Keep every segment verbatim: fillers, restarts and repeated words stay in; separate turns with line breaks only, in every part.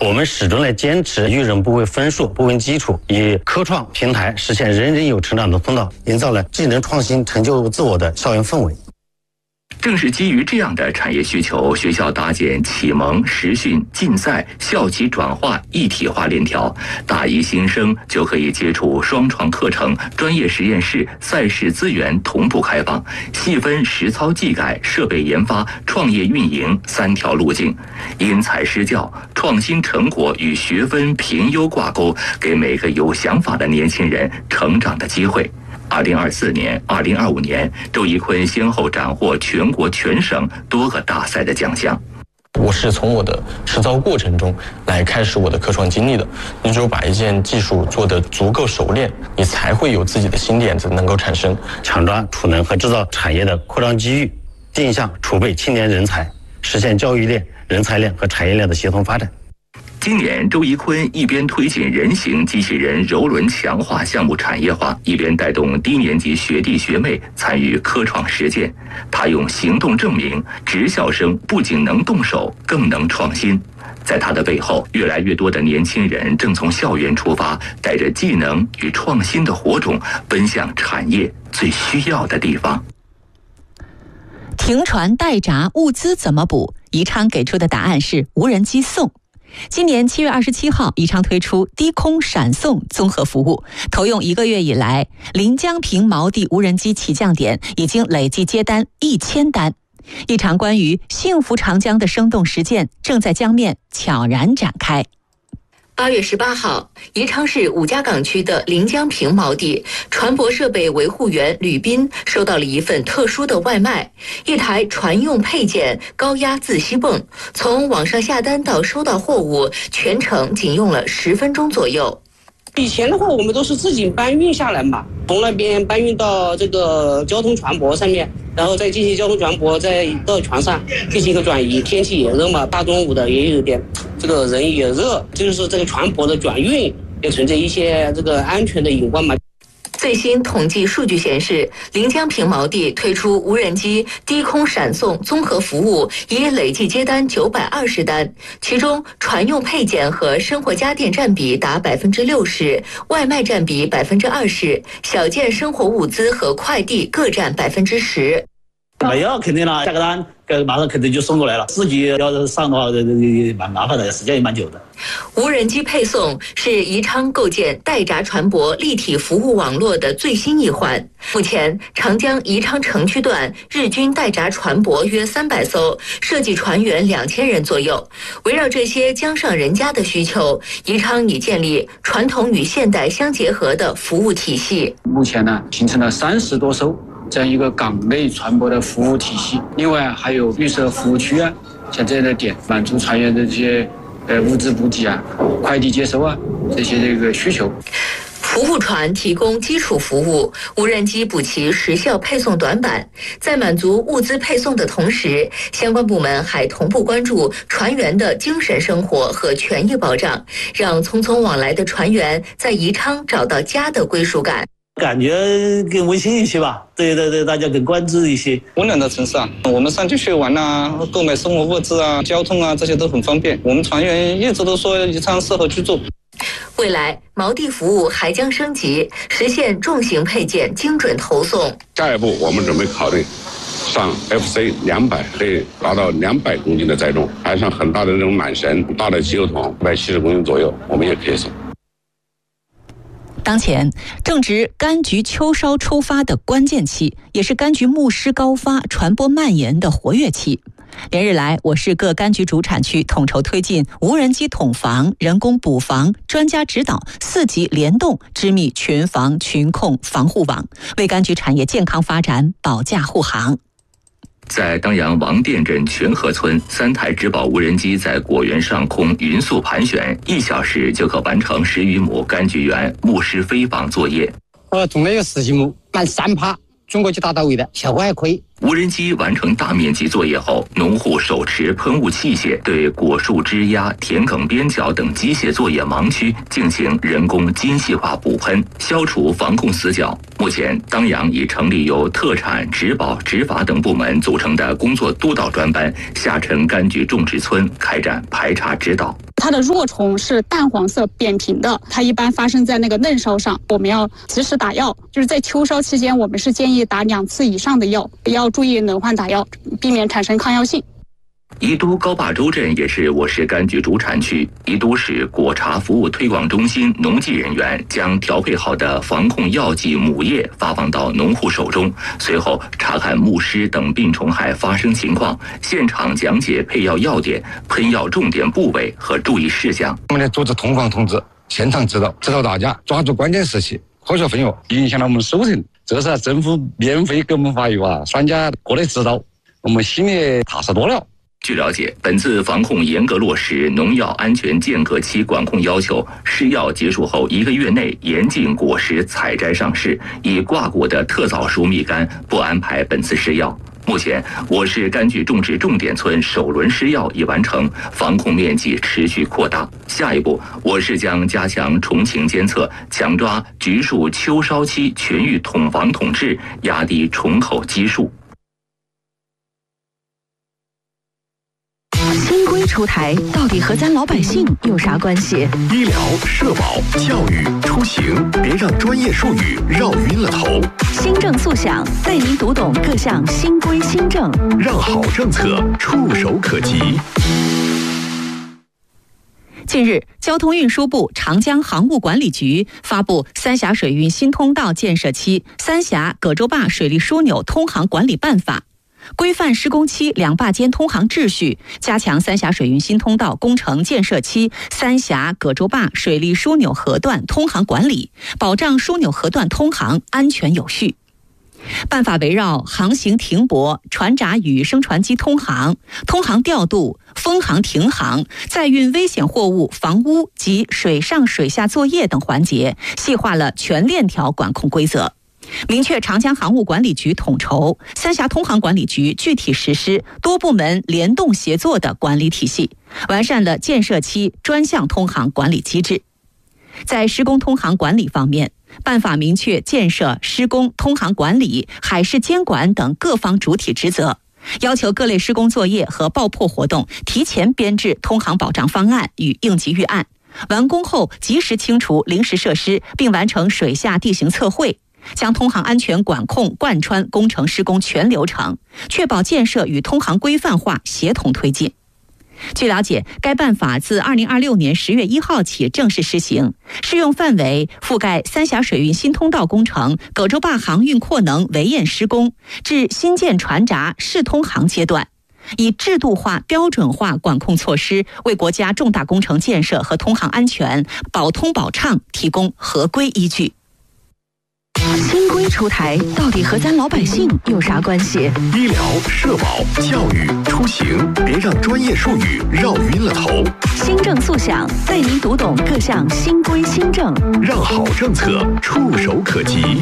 我们始终来坚持育人不为分数、不为基础，以科创平台实现人人有成长的通道，营造了技能创新、成就自我的校园氛围。
正是基于这样的产业需求，学校搭建启蒙、实训、竞赛、校企转化一体化链条，大一新生就可以接触双创课程、专业实验室、赛事资源同步开放，细分实操技改、设备研发、创业运营三条路径，因材施教，创新成果与学分评优挂钩，给每个有想法的年轻人成长的机会。二零二四年、二零二五年，周轶坤先后斩获全国、全省多个大赛的奖项。
我是从我的实操过程中来开始我的科创经历的。你只有把一件技术做得足够熟练，你才会有自己的新点子能够产生，
抢抓储能和制造产业的扩张机遇，定向储备青年人才，实现教育链、人才链和产业链的协同发展。
今年，周轶坤一边推进人形机器人柔轮强化项目产业化，一边带动低年级学弟学妹参与科创实践。他用行动证明，职校生不仅能动手，更能创新。在他的背后，越来越多的年轻人正从校园出发，带着技能与创新的火种，奔向产业最需要的地方。
停船待闸，物资怎么补？宜昌给出的答案是无人机送。今年七月二十七号，宜昌推出低空闪送综合服务，投用一个月以来，临江平锚地无人机起降点已经累计接单一千单。一场关于幸福长江的生动实践正在江面悄然展开。
八月十八号，宜昌市五家港区的临江平锚地，船舶设备维护员吕斌收到了一份特殊的外卖，一台船用配件高压自吸泵，从网上下单到收到货物，全程仅用了十分钟左右。
以前的话，我们都是自己搬运下来嘛，从那边搬运到这个交通船舶上面，然后再进行交通船舶再到船上进行一个转移。天气也热嘛，大中午的也有点，这个人也热，就是这个船舶的转运也存在一些这个安全的隐患嘛。
最新统计数据显示，临江平锚地推出无人机低空闪送综合服务，已累计接单九百二十单，其中船用配件和生活家电占比达百分之六十，外卖占比百分之二十，小件生活物资和快递各占百分之十。
没有肯定了，下个单马上肯定就送过来了。自己要是上的话，蛮麻烦的，时间也蛮久的。
无人机配送是宜昌构建待闸船舶立体服务网络的最新一环。目前，长江宜昌城区段日均待闸船舶约三百艘，设计船员两千人左右。围绕这些江上人家的需求，宜昌已建立传统与现代相结合的服务体系。
目前呢，形成了三十多艘这样一个港内船舶的服务体系，另外还有绿色服务区啊，像这样的点，满足船员的这些呃物资补给啊、快递接收啊这些这个需求。
服务船提供基础服务，无人机补齐时效配送短板。在满足物资配送的同时，相关部门还同步关注船员的精神生活和权益保障，让匆匆往来的船员在宜昌找到家的归属感。
感觉更温馨一些吧，对对对，大家更关注一些。
温暖的城市啊，我们上去去玩啊，购买生活物资啊，交通啊，这些都很方便。我们船员一直都说宜昌适合居住。
未来锚地服务还将升级，实现重型配件精准投送。
下一步，我们准备考虑上 F C 两百，可以达到两百公斤的载重，还上很大的那种缆绳，大的汽油桶，一百七十公斤左右，我们也可以上。
当前正值柑橘秋梢抽发的关键期，也是柑橘木虱高发、传播蔓延的活跃期。连日来，我市各柑橘主产区统筹推进无人机统防、人工捕防、专家指导四级联动，织密群防群控防护网，为柑橘产业健康发展保驾护航。
在当阳王店镇全河村，三台植保无人机在果园上空匀速盘旋，一小时就可完成十余亩柑橘园木虱飞防作业。
我种了有十几亩，满三趴，中国就达到位的，效果还可以。
无人机完成大面积作业后，农户手持喷雾器械，对果树枝丫、田埂边角等机械作业盲区进行人工精细化补喷，消除防控死角。目前，当阳已成立由特产、植保、执法等部门组成的工作督导专班，下沉柑橘种植村开展排查指导。
它的若虫是淡黄色扁平的，它一般发生在那个嫩梢上，我们要及时打药。就是在秋梢期间，我们是建议打两次以上的药，要注意轮换打药，避免产生抗药性。
宜都高坝洲镇也是我市柑橘主产区。宜都市果茶服务推广中心农技人员将调配好的防控药剂母液发放到农户手中，随后查看木虱等病虫害发生情况，现场讲解配药要点、喷药重点部位和注意事项。
我们的组织通防通知，现场指导，指导大家抓住关键时期科学分药，影响了我们收成。这是政府免费给我们发药啊，专家过来指导，我们心里踏实多了。
据了解，本次防控严格落实农药安全间隔期管控要求，试药结束后一个月内严禁果实采摘上市，已挂果的特早熟蜜柑不安排本次试药。目前，我市柑橘种植重点村首轮施药已完成，防控面积持续扩大。下一步，我市将加强虫情监测，强抓橘树秋梢期全域统防统治，压低虫口基数。
新规出台，到底和咱老百姓有啥关系？
医疗、社保、教育、出行，别让专业术语绕晕了头。
新政速响，带您读懂各项新规新政，
让好政策触手可及。
近日，交通运输部长江航务管理局发布三峡水运新通道建设期三峡葛洲坝水利枢纽通航管理办法，规范施工期两坝间通航秩序，加强三峡水运新通道工程建设期三峡葛洲坝水利枢纽河段通航管理，保障枢纽河段通航安全有序。办法围绕航行停泊、船闸与升船机通航、通航调度、封航停航、载运危险货物房屋及水上水下作业等环节，细化了全链条管控规则，明确长江航务管理局统筹，三峡通航管理局具体实施多部门联动协作的管理体系，完善了建设期专项通航管理机制。在施工通航管理方面，办法明确建设、施工、通航管理、海事监管等各方主体职责，要求各类施工作业和爆破活动提前编制通航保障方案与应急预案，完工后及时清除临时设施，并完成水下地形测绘，将通航安全管控贯穿工程施工全流程，确保建设与通航规范化协同推进。据了解，该办法自二零二六年十月一号起正式施行，适用范围覆盖三峡水运新通道工程、葛洲坝航运扩能围堰施工至新建船闸试通航阶段，以制度化、标准化管控措施，为国家重大工程建设和通航安全保通保畅提供合规依据。新规出台，到底和咱老百姓有啥关系？
医疗、社保、教育、出行，别让专业术语绕晕了头。
新政速响，带您读懂各项新规新政，
让好政策触手可及。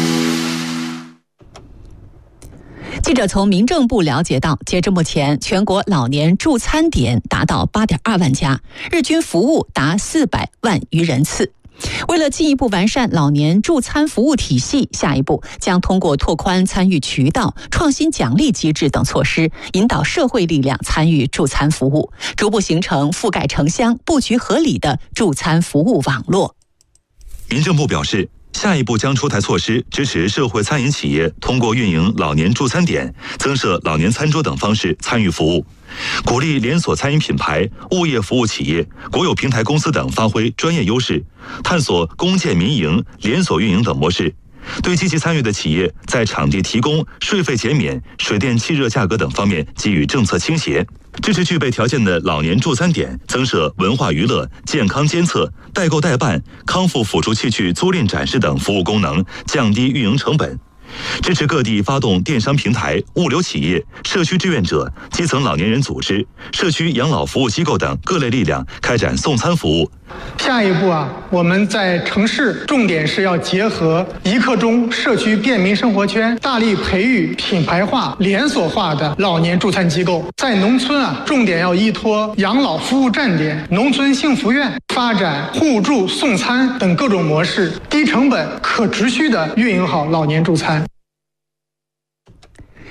记者从民政部了解到，截至目前，全国老年助餐点达到 八点二万家，日均服务达四百万余人次。为了进一步完善老年助餐服务体系，下一步将通过拓宽参与渠道、创新奖励机制等措施，引导社会力量参与助餐服务，逐步形成覆盖城乡、布局合理的助餐服务网络。
民政部表示，下一步将出台措施，支持社会餐饮企业通过运营老年助餐点、增设老年餐桌等方式参与服务，鼓励连锁餐饮品牌、物业服务企业、国有平台公司等发挥专业优势，探索公建民营、连锁运营等模式。对积极参与的企业，在场地提供、税费减免、水电气热价格等方面给予政策倾斜，支持具备条件的老年助餐点增设文化娱乐、健康监测、代购代办、康复辅助器具租赁展示等服务功能，降低运营成本。支持各地发动电商平台、物流企业、社区志愿者、基层老年人组织、社区养老服务机构等各类力量开展送餐服务。
下一步啊，我们在城市重点是要结合一刻钟社区便民生活圈，大力培育品牌化、连锁化的老年助餐机构。在农村啊，重点要依托养老服务站点、农村幸福院，发展互助送餐等各种模式，低成本、可持续地运营好老年助餐。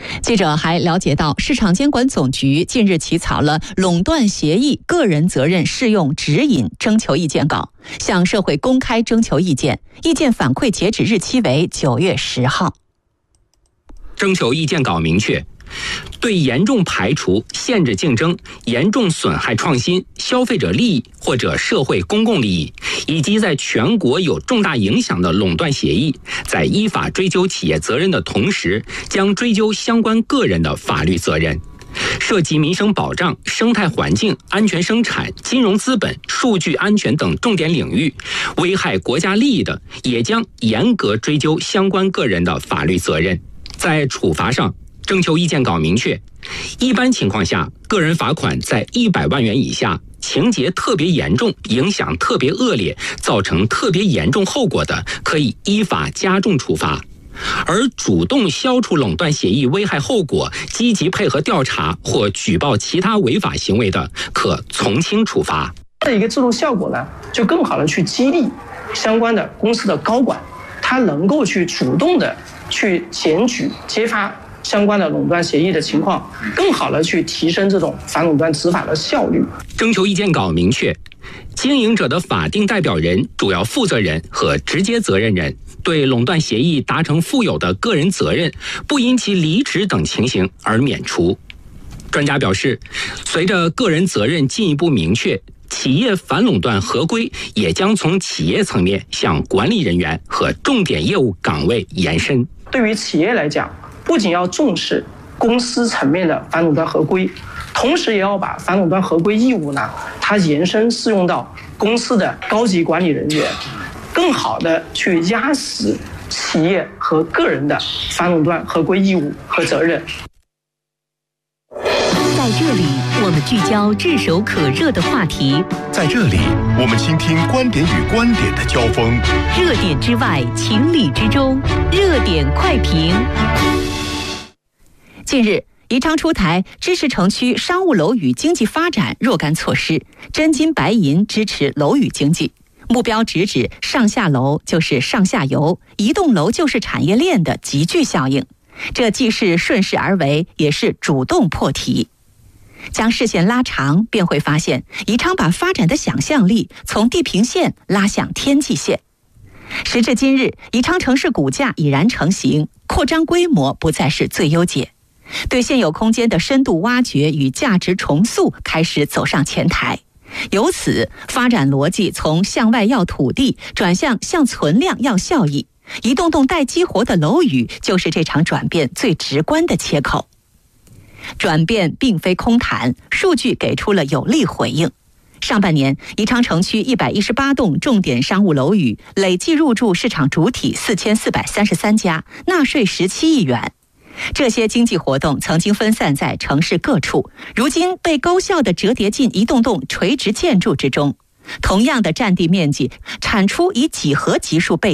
记者还了解到，市场监管总局近日起草了垄断协议个人责任适用指引征求意见稿，向社会公开征求意见，意见反馈截止日期为九月十号。
征求意见稿明确，对严重排除、限制竞争、严重损害创新、消费者利益或者社会公共利益，以及在全国有重大影响的垄断协议，在依法追究企业责任的同时，将追究相关个人的法律责任。涉及民生保障、生态环境、安全生产、金融资本、数据安全等重点领域，危害国家利益的，也将严格追究相关个人的法律责任。在处罚上，征求意见稿明确，一般情况下，个人罚款在一百万元以下，情节特别严重、影响特别恶劣、造成特别严重后果的，可以依法加重处罚。而主动消除垄断协议危害后果、积极配合调查或举报其他违法行为的，可从轻处罚。
这一个制度效果呢，就更好的去激励相关的公司的高管，他能够去主动的去检举揭发相关的垄断协议的情况，更好的去提升这种反垄断执法的效率。
征求意见稿明确，经营者的法定代表人、主要负责人和直接责任人对垄断协议达成负有的个人责任，不因其离职等情形而免除。专家表示，随着个人责任进一步明确，企业反垄断合规也将从企业层面向管理人员和重点业务岗位延伸。
对于企业来讲，不仅要重视公司层面的反垄断合规，同时也要把反垄断合规义务呢，它延伸适用到公司的高级管理人员，更好的去压实企业和个人的反垄断合规义务和责任。
在这里，我们聚焦炙手可热的话题；
在这里，我们倾听观点与观点的交锋。
热点之外，情理之中，热点快评。
近日，宜昌出台支持城区商务楼宇经济发展若干措施，真金白银支持楼宇经济。目标直指上下楼就是上下游，一栋楼就是产业链的集聚效应。这既是顺势而为，也是主动破题。将视线拉长，便会发现宜昌把发展的想象力从地平线拉向天际线。时至今日，宜昌城市骨架已然成型，扩张规模不再是最优解，对现有空间的深度挖掘与价值重塑开始走上前台。由此，发展逻辑从向外要土地转向向存量要效益，一栋栋待激活的楼宇就是这场转变最直观的切口。转变并非空谈，数据给出了有力回应。上半年，宜昌城区一百一十八栋重点商务楼宇累计入驻市场主体四千四百三十三家，纳税十七亿元。这些经济活动曾经分散在城市各处，如今被高效地折叠进一栋栋垂直建筑之中。同样的占地面积，产出以几何级数倍